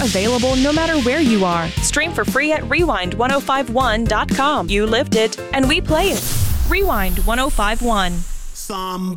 available no matter where you are. Stream for free at rewind1051.com. You lived it, and we play it. Rewind 1051.